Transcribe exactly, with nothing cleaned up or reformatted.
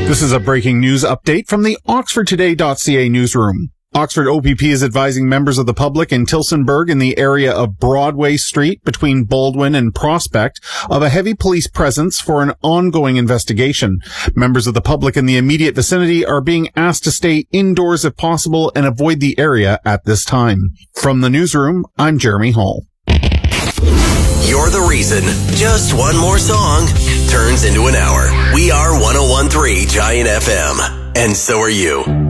This is a breaking news update from the oxford today dot c a newsroom. Oxford O P P is advising members of the public in Tillsonburg in the area of Broadway Street between Baldwin and Prospect of a heavy police presence for an ongoing investigation. Members of the public in the immediate vicinity are being asked to stay indoors if possible and avoid the area at this time. From the newsroom, I'm Jeremy Hall. You're the reason just one more song turns into an hour. We are one oh one point three Giant F M, and so are you.